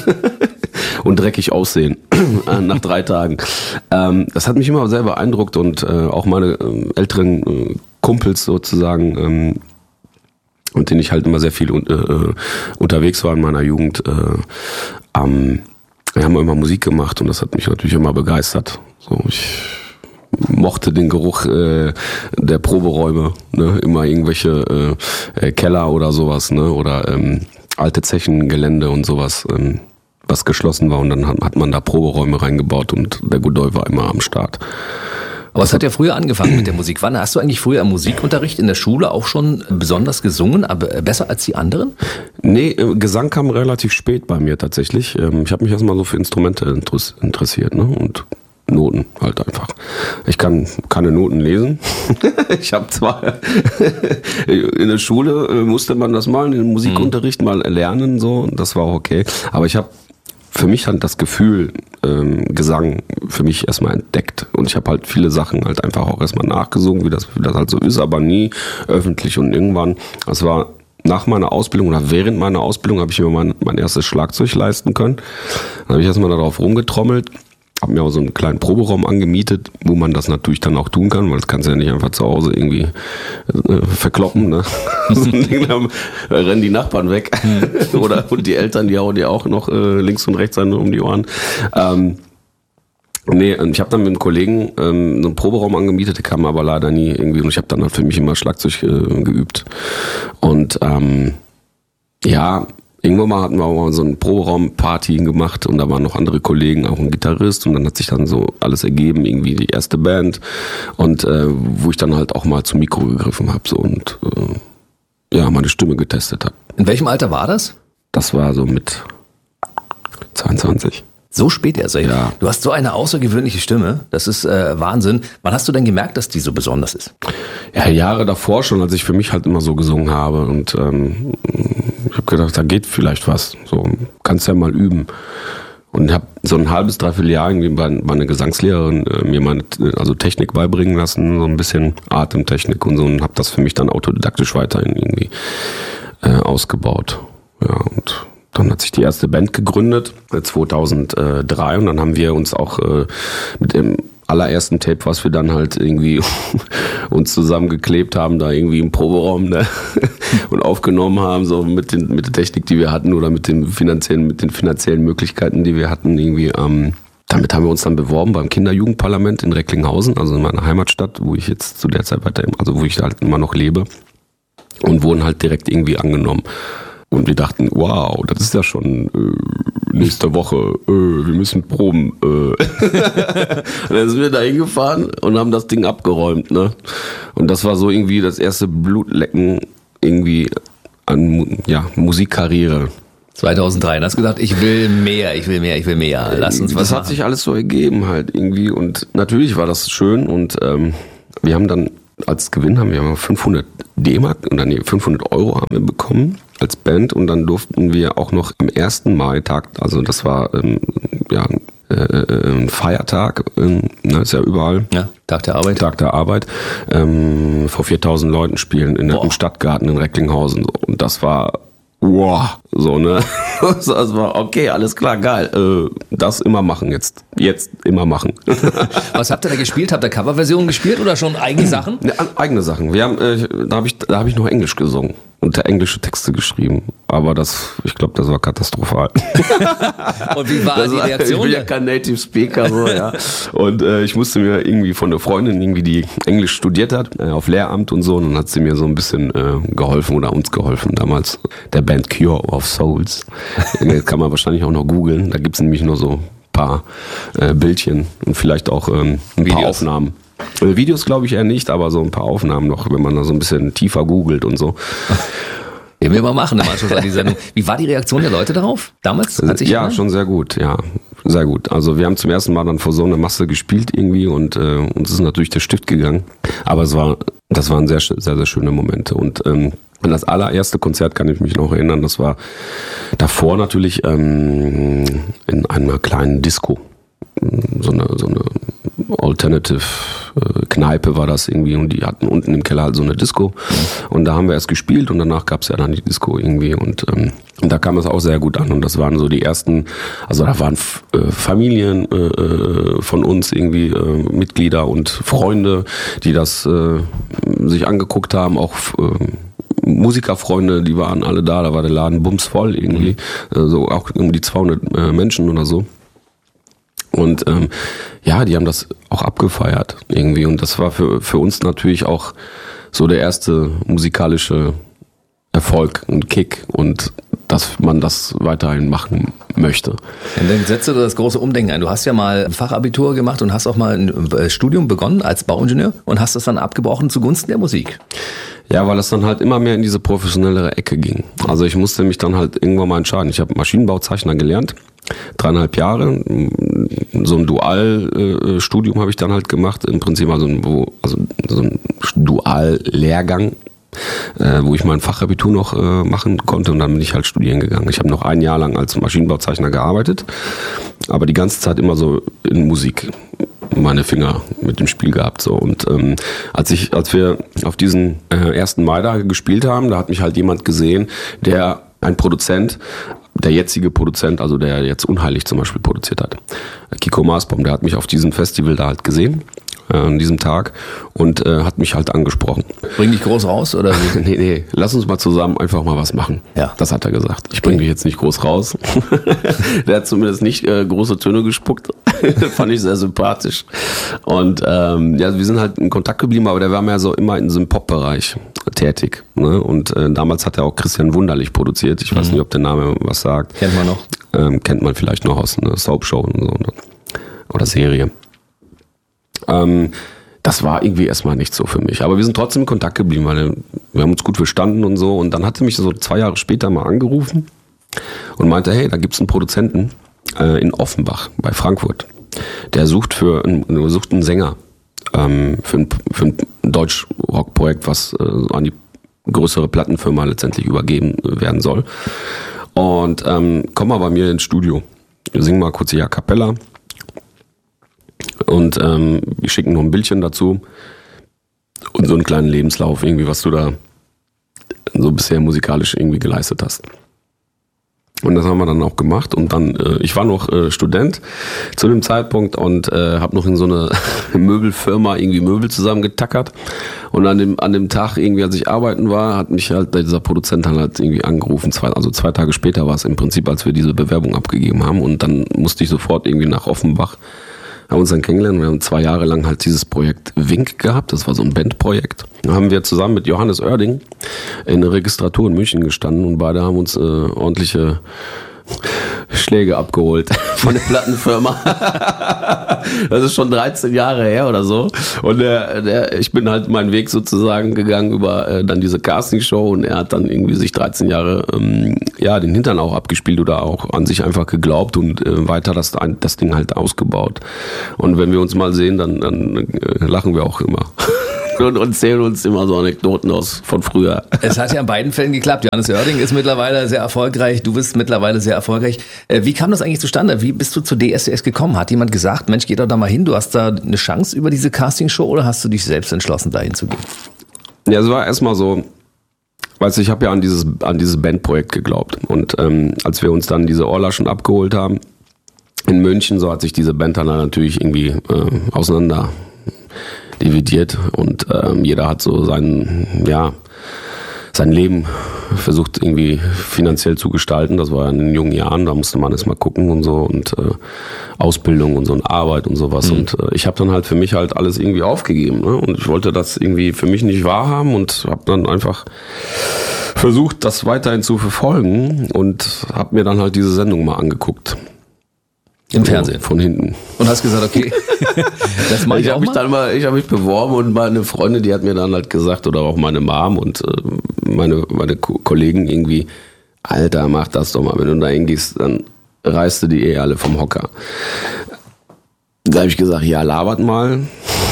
Und dreckig aussehen nach 3 Tagen. Das hat mich immer sehr beeindruckt und auch meine älteren Kumpels sozusagen, mit denen ich halt immer sehr viel unterwegs war in meiner Jugend, wir haben immer Musik gemacht und das hat mich natürlich immer begeistert. So, ich mochte den Geruch der Proberäume, ne? Immer irgendwelche Keller oder sowas, ne? Oder alte Zechengelände und sowas, was geschlossen war und dann hat man da Proberäume reingebaut und der Godoy war immer am Start.
Aber es hat ja früher angefangen mit der Musik. Wann hast du eigentlich früher im Musikunterricht in der Schule auch schon besonders gesungen, aber besser als die anderen? Nee,
Gesang kam relativ spät bei mir tatsächlich. Ich habe mich erstmal so für Instrumente interessiert, ne? Und Noten halt einfach. Ich kann keine Noten lesen. Ich habe zwar in der Schule musste man das mal, im Musikunterricht mal lernen, so, das war auch okay. Aber ich habe für mich halt das Gefühl, Gesang für mich erstmal entdeckt. Und ich habe halt viele Sachen halt einfach auch erstmal nachgesungen, wie das halt so ist, aber nie öffentlich. Und irgendwann, das war nach meiner Ausbildung oder während meiner Ausbildung, habe ich mir mein erstes Schlagzeug leisten können. Dann habe ich erstmal darauf rumgetrommelt, habe mir auch so einen kleinen Proberaum angemietet, wo man das natürlich dann auch tun kann, weil das kannst du ja nicht einfach zu Hause irgendwie verkloppen, ne? So ein Ding, dann rennen die Nachbarn weg. Und die Eltern, die hauen dir auch noch links und rechts um die Ohren. Ich habe dann mit einem Kollegen so einen Proberaum angemietet, der kam aber leider nie irgendwie und ich habe dann halt für mich immer Schlagzeug geübt. Und irgendwann mal hatten wir auch mal so eine Proberaumparty gemacht und da waren noch andere Kollegen, auch ein Gitarrist und dann hat sich dann so alles ergeben, irgendwie die erste Band und wo ich dann halt auch mal zum Mikro gegriffen habe so und meine Stimme getestet habe.
In welchem Alter war das?
Das war so mit 22.
So spät erst, ey.
Ja.
Du hast so eine außergewöhnliche Stimme, das ist Wahnsinn. Wann hast du denn gemerkt, dass die so besonders ist?
Ja, Jahre davor schon, als ich für mich halt immer so gesungen habe und ich habe gedacht, da geht vielleicht was, so kannst ja mal üben. Und habe so ein halbes, dreiviertel Jahr irgendwie bei einer Gesangslehrerin mir meine Technik beibringen lassen, so ein bisschen Atemtechnik und so und habe das für mich dann autodidaktisch weiterhin irgendwie ausgebaut. Ja, und Dann hat sich die erste Band gegründet, 2003, und dann haben wir uns auch mit dem allerersten Tape, was wir dann halt irgendwie uns zusammengeklebt haben, da irgendwie im Proberaum, ne? Und aufgenommen haben, so mit der Technik, die wir hatten, oder mit den finanziellen Möglichkeiten, die wir hatten, irgendwie. Damit haben wir uns dann beworben beim Kinderjugendparlament in Recklinghausen, also in meiner Heimatstadt, wo ich jetzt zu der Zeit wo ich halt immer noch lebe, und wurden halt direkt irgendwie angenommen. Und wir dachten, wow, das ist ja schon nächste Woche, wir müssen proben. Und dann sind wir da hingefahren und haben das Ding abgeräumt, ne? Und das war so irgendwie das erste Blutlecken irgendwie an Musikkarriere.
2003, und hast gesagt, ich will mehr. Lass uns was
Das hat
machen.
sich alles so ergeben halt irgendwie, und natürlich war das schön, und wir haben dann als Gewinn 500 D-Mark und dann 500 Euro haben wir bekommen als Band, und dann durften wir auch noch am 1. Mai-Tag, also das war ein Feiertag, ist ja überall.
Ja, Tag der Arbeit.
Tag der Arbeit, vor 4000 Leuten spielen im Stadtgarten in Recklinghausen. So. Und das war so, ne? Das war okay, alles klar, geil. Das immer machen jetzt immer machen.
Was habt ihr da gespielt? Habt ihr Coverversionen gespielt oder schon eigene Sachen?
Ja, eigene Sachen. Wir haben, da hab ich noch Englisch gesungen und englische Texte geschrieben. Aber ich glaube, das war katastrophal.
Und wie war die Reaktion?
Ich bin ja kein Native Speaker, so, ja. Und ich musste mir irgendwie von einer Freundin, irgendwie, die Englisch studiert hat, auf Lehramt und so, und dann hat sie mir so ein bisschen geholfen, oder uns geholfen damals. Der Band Cure of Souls. Kann man wahrscheinlich auch noch googeln. Da gibt es nämlich nur so ein paar Bildchen und vielleicht auch ein paar Aufnahmen. Videos glaube ich eher nicht, aber so ein paar Aufnahmen noch, wenn man da so ein bisschen tiefer googelt und so.
Ja, wir mal machen, im Anschluss an die Sendung. Wie war die Reaktion der Leute darauf damals?
Ja, schon sehr gut, ja. Sehr gut. Also wir haben zum ersten Mal dann vor so einer Masse gespielt irgendwie, und uns ist natürlich der Stift gegangen. Aber das waren sehr, sehr, sehr schöne Momente. Und an das allererste Konzert kann ich mich noch erinnern. Das war davor natürlich in einer kleinen Disco. So eine Alternative Kneipe war das irgendwie, und die hatten unten im Keller halt so eine Disco, und da haben wir erst gespielt, und danach gab es ja dann die Disco irgendwie, und da kam es auch sehr gut an, und das waren so die ersten, also da waren Familien von uns irgendwie, Mitglieder und Freunde, die das sich angeguckt haben, auch Musikerfreunde, die waren alle da war der Laden bumsvoll irgendwie, so auch um die 200 Menschen oder so. Und die haben das auch abgefeiert irgendwie, und das war für uns natürlich auch so der erste musikalische Erfolg und Kick, und dass man das weiterhin machen möchte.
Und dann setzt du das große Umdenken ein. Du hast ja mal ein Fachabitur gemacht und hast auch mal ein Studium begonnen als Bauingenieur und hast das dann abgebrochen zugunsten der Musik.
Ja, weil es dann halt immer mehr in diese professionellere Ecke ging. Also ich musste mich dann halt irgendwann mal entscheiden. Ich habe Maschinenbauzeichner gelernt, 3,5 Jahre. So ein Dualstudium habe ich dann halt gemacht. Im Prinzip so ein Duallehrgang, wo ich mein Fachabitur noch machen konnte, und dann bin ich halt studieren gegangen. Ich habe noch 1 Jahr lang als Maschinenbauzeichner gearbeitet, aber die ganze Zeit immer so in Musik meine Finger mit dem Spiel gehabt. So. Und als wir auf diesen 1. Mai da gespielt haben, da hat mich halt jemand gesehen, ein Produzent, der jetzige Produzent, also der jetzt Unheilig zum Beispiel produziert hat. Kiko Maasbaum, der hat mich auf diesem Festival da halt gesehen, an diesem Tag, und hat mich halt angesprochen.
Bring dich groß raus, oder?
Nee, lass uns mal zusammen einfach mal was machen.
Ja.
Das hat er gesagt. Ich bringe dich jetzt nicht groß raus. Der hat zumindest nicht große Töne gespuckt. Fand ich sehr sympathisch. Und wir sind halt in Kontakt geblieben, aber der war mehr so immer in diesem Pop-Bereich tätig. Ne? Und damals hat er auch Christian Wunderlich produziert. Ich weiß nicht, ob der Name was sagt.
Kennt man noch?
Kennt man vielleicht noch aus einer Soap-Show und so, oder Serie. Das war irgendwie erstmal nicht so für mich. Aber wir sind trotzdem in Kontakt geblieben, weil wir haben uns gut verstanden und so. Und dann hat er mich so 2 Jahre später mal angerufen und meinte, hey, da gibt's einen Produzenten in Offenbach bei Frankfurt. Der sucht einen Sänger für ein Deutsch-Rock-Projekt, was an die größere Plattenfirma letztendlich übergeben werden soll. Und komm mal bei mir ins Studio. Wir singen mal kurz hier A Cappella. Und wir schicken noch ein Bildchen dazu und so einen kleinen Lebenslauf, irgendwie, was du da so bisher musikalisch irgendwie geleistet hast. Und das haben wir dann auch gemacht. Und dann, ich war noch Student zu dem Zeitpunkt und habe noch in so eine Möbelfirma irgendwie Möbel zusammengetackert. Und an dem Tag irgendwie, als ich arbeiten war, hat mich halt dieser Produzent dann halt irgendwie angerufen. 2 Tage später war es im Prinzip, als wir diese Bewerbung abgegeben haben. Und dann musste ich sofort irgendwie nach Offenbach. Haben uns dann kennengelernt. Wir haben 2 Jahre lang halt dieses Projekt Wink gehabt. Das war so ein Bandprojekt. Da haben wir zusammen mit Johannes Oerding in der Registratur in München gestanden und beide haben uns ordentliche Schläge abgeholt von der Plattenfirma. Das ist schon 13 Jahre her oder so. Und ich bin halt meinen Weg sozusagen gegangen über dann diese Castingshow und er hat dann irgendwie sich 13 Jahre den Hintern auch abgespielt oder auch an sich einfach geglaubt und weiter das Ding halt ausgebaut. Und wenn wir uns mal sehen, dann lachen wir auch immer. Und erzählen uns immer so Anekdoten von früher.
Es hat ja in beiden Fällen geklappt. Johannes Oerding ist mittlerweile sehr erfolgreich, du bist mittlerweile sehr erfolgreich. Wie kam das eigentlich zustande? Wie bist du zu DSDS gekommen? Hat jemand gesagt, Mensch, geh doch da mal hin, du hast da eine Chance über diese Castingshow oder hast du dich selbst entschlossen, da hinzugehen?
Ja, es war erstmal so, weißt du, ich habe ja an dieses Bandprojekt geglaubt. Und als wir uns dann diese Ohrlaschen abgeholt haben in München, so hat sich diese Band dann natürlich irgendwie auseinander dividiert und jeder hat so sein Leben versucht irgendwie finanziell zu gestalten. Das war in den jungen Jahren, da musste man erst mal gucken und so und Ausbildung und so und Arbeit und sowas. Und ich habe dann halt für mich halt alles irgendwie aufgegeben, ne? Und ich wollte das irgendwie für mich nicht wahrhaben und habe dann einfach versucht, das weiterhin zu verfolgen und habe mir dann halt diese Sendung mal angeguckt.
Im Fernsehen?
Von hinten.
Und hast gesagt, okay, das mache ich auch mal?
Ich habe mich beworben und meine Freundin, die hat mir dann halt gesagt, oder auch meine Mom und meine Kollegen irgendwie, Alter, mach das doch mal. Wenn du da hingehst, dann reißt du die alle vom Hocker. Da habe ich gesagt, ja, labert mal.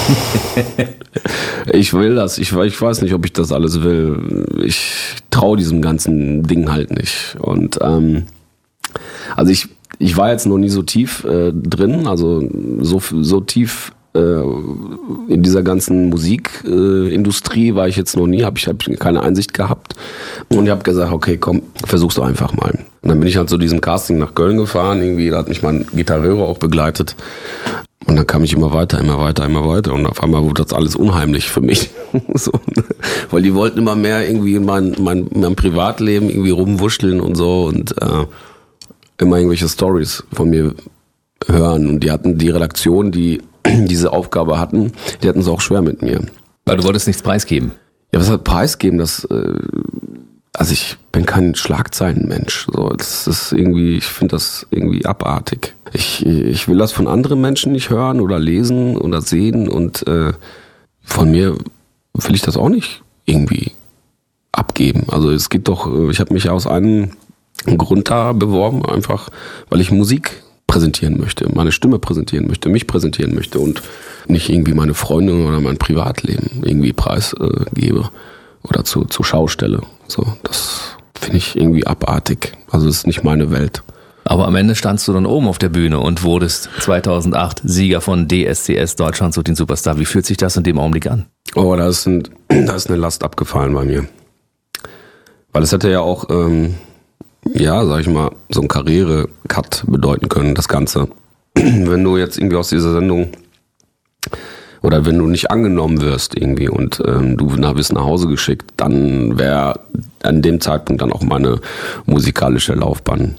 Ich will das. Ich weiß nicht, ob ich das alles will. Ich traue diesem ganzen Ding halt nicht. Und also ich war jetzt noch nie so tief drin, also so tief in dieser ganzen Musikindustrie war ich jetzt noch nie, habe ich keine Einsicht gehabt und ich habe gesagt, okay, komm, versuch's doch einfach mal. Und dann bin ich halt zu diesem Casting nach Köln gefahren, irgendwie, da hat mich mein Gitarreur auch begleitet und dann kam ich immer weiter und auf einmal wurde das alles unheimlich für mich, so, weil die wollten immer mehr irgendwie in mein Privatleben irgendwie rumwuscheln und so und immer irgendwelche Stories von mir hören. Und die hatten die Redaktion, die diese Aufgabe hatten, die hatten es auch schwer mit mir.
Weil du wolltest nichts preisgeben.
Ja, was halt preisgeben? Also ich bin kein Schlagzeilenmensch. So, das ist irgendwie, ich finde das irgendwie abartig. Ich will das von anderen Menschen nicht hören oder lesen oder sehen und von mir will ich das auch nicht irgendwie abgeben. Also es geht doch, ich habe mich aus einem Grund da beworben, einfach weil ich Musik präsentieren möchte, meine Stimme präsentieren möchte, mich präsentieren möchte und nicht irgendwie meine Freunde oder mein Privatleben irgendwie preisgebe oder zur Schau stelle. So, das finde ich irgendwie abartig. Also es ist nicht meine Welt.
Aber am Ende standst du dann oben auf der Bühne und wurdest 2008 Sieger von DSDS, Deutschland sucht den Superstar. Wie fühlt sich das in dem Augenblick an?
Oh, da ist eine Last abgefallen bei mir. Weil es hätte ja auch sag ich mal, so ein Karriere-Cut bedeuten können, das Ganze. Wenn du jetzt irgendwie aus dieser Sendung oder wenn du nicht angenommen wirst irgendwie und du wirst nach Hause geschickt, dann wäre an dem Zeitpunkt dann auch meine musikalische Laufbahn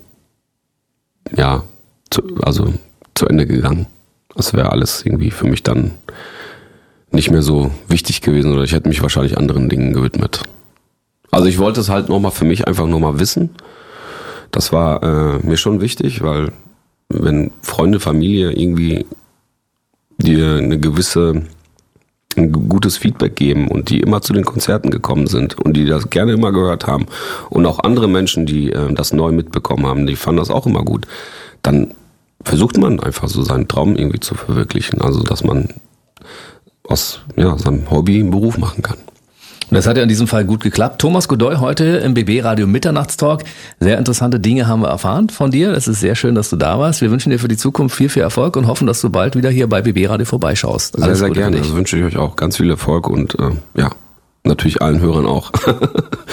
zu Ende gegangen. Das wäre alles irgendwie für mich dann nicht mehr so wichtig gewesen oder ich hätte mich wahrscheinlich anderen Dingen gewidmet. Also ich wollte es halt nochmal für mich einfach nochmal wissen. Das war mir schon wichtig, weil wenn Freunde, Familie irgendwie dir ein gutes Feedback geben und die immer zu den Konzerten gekommen sind und die das gerne immer gehört haben und auch andere Menschen, die das neu mitbekommen haben, die fanden das auch immer gut, dann versucht man einfach so seinen Traum irgendwie zu verwirklichen. Also dass man aus seinem Hobby einen Beruf machen kann.
Und das hat ja in diesem Fall gut geklappt. Thomas Godoy heute im BB Radio Mitternachtstalk. Sehr interessante Dinge haben wir erfahren von dir. Es ist sehr schön, dass du da warst. Wir wünschen dir für die Zukunft viel, viel Erfolg und hoffen, dass du bald wieder hier bei BB Radio vorbeischaust.
Sehr, sehr gerne. Das wünsche ich euch auch ganz viel Erfolg und natürlich allen Hörern auch.